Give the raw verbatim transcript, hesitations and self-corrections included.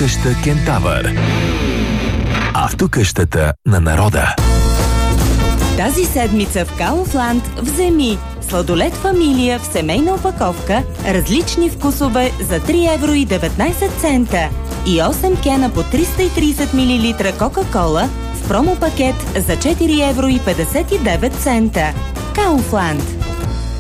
Автокъща Кентавър. Автокъщата на народа. Тази седмица в Kaufland вземи сладолед фамилия в семейна опаковка, различни вкусове за три евро и деветнайсет цента и осем кена по триста и трийсет милилитра Кока-кола в промо пакет за четири евро и петдесет и девет цента. Kaufland.